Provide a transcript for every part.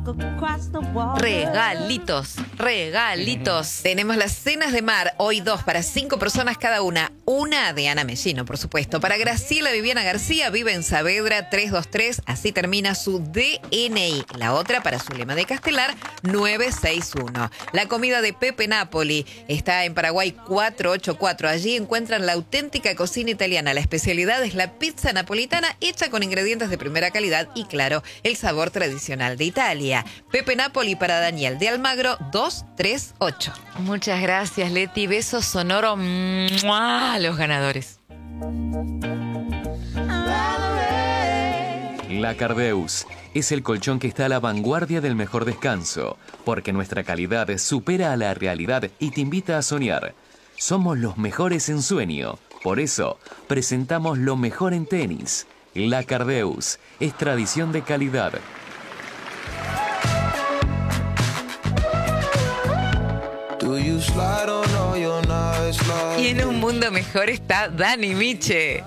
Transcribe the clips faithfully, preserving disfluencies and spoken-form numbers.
Regalitos, regalitos. Tenemos las cenas de mar, hoy dos para cinco personas cada una. Una de Ana Mellino, por supuesto. Para Graciela Viviana García, vive en Saavedra tres dos tres, así termina su D N I. La otra para Zulema de Castelar, nueve seis uno. La comida de Pepe Napoli está en Paraguay cuatrocientos ochenta y cuatro. Allí encuentran la auténtica cocina italiana. La especialidad es la pizza napolitana hecha con ingredientes de primera calidad y, claro, el sabor tradicional de Italia. Pepe Napoli para Daniel de Almagro, dos tres ocho. Muchas gracias, Leti. Besos sonoro ¡mua! A los ganadores. La Cardeus es el colchón que está a la vanguardia del mejor descanso, porque nuestra calidad supera a la realidad y te invita a soñar. Somos los mejores en sueño, por eso presentamos lo mejor en tenis. La Cardeus es tradición de calidad. Y en un mundo mejor está Dani Miche.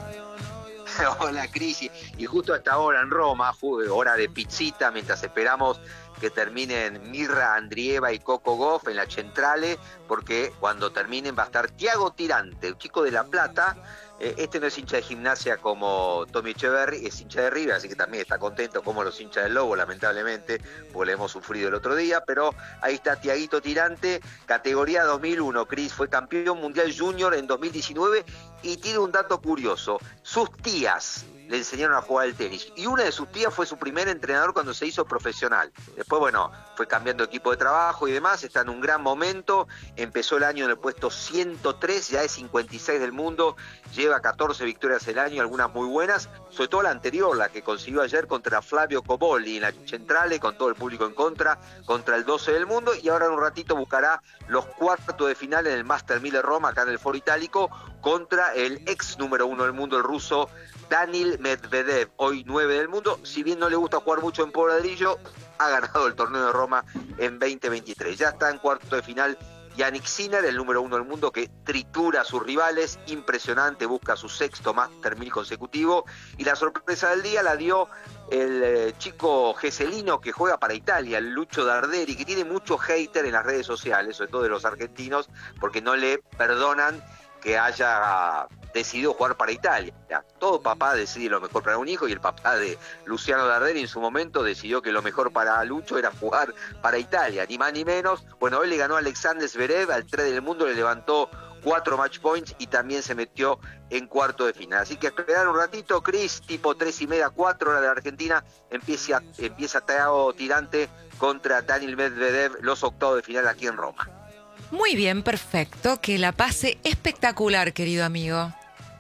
Hola, Cris. Y justo hasta ahora en Roma, hora de pizzita, mientras esperamos que terminen Mirra Andrieva y Coco Gauff en la Centrale, porque cuando terminen va a estar Tiago Tirante, un chico de La Plata. Este no es hincha de Gimnasia como Tommy Echeverry, es hincha de River, así que también está contento como los hinchas del Lobo, lamentablemente, porque le hemos sufrido el otro día, pero ahí está Tiaguito Tirante, categoría dos mil uno, Cris, fue campeón mundial junior en dos mil diecinueve y tiene un dato curioso, sus tías le enseñaron a jugar al tenis y una de sus tías fue su primer entrenador cuando se hizo profesional. Después, bueno, fue cambiando equipo de trabajo y demás, está en un gran momento, empezó el año en el puesto ciento tres, ya es cincuenta y seis del mundo, lleva catorce victorias el año, algunas muy buenas, sobre todo la anterior, la que consiguió ayer contra Flavio Cobolli en la Centrale, con todo el público en contra, contra el doce del mundo, y ahora en un ratito buscará los cuartos de final en el Master mil de Roma, acá en el Foro Itálico, contra el ex número uno del mundo, el ruso Daniil Medvedev, hoy nueve del mundo. Si bien no le gusta jugar mucho en polvo ladrillo, ha ganado el torneo de Roma en veinte veintitrés. Ya está en cuarto de final Yannick Sinner, el número uno del mundo, que tritura a sus rivales, impresionante, busca su sexto Master mil consecutivo. Y la sorpresa del día la dio el eh, chico geselino que juega para Italia, el Lucho Darderi, que tiene mucho hater en las redes sociales, sobre todo de los argentinos, porque no le perdonan que haya decidió jugar para Italia. Todo papá decide lo mejor para un hijo, y el papá de Luciano Darderi en su momento decidió que lo mejor para Lucho era jugar para Italia, ni más ni menos. Bueno, hoy le ganó a Alexander Zverev, al tres del mundo, le levantó cuatro match points y también se metió en cuarto de final. Así que esperar un ratito, Cris, tipo tres y media, cuatro hora de la Argentina, empieza, empieza Tiago Tirante contra Daniil Medvedev, los octavos de final aquí en Roma. Muy bien, perfecto. Que la pase espectacular, querido amigo.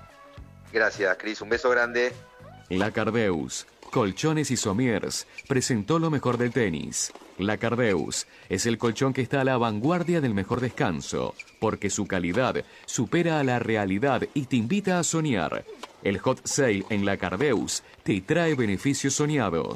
Gracias, Cris. Un beso grande. La Cardeus, Colchones y Somiers, presentó lo mejor del tenis. La Cardeus es el colchón que está a la vanguardia del mejor descanso, porque su calidad supera a la realidad y te invita a soñar. El hot sale en La Cardeus te trae beneficios soñados.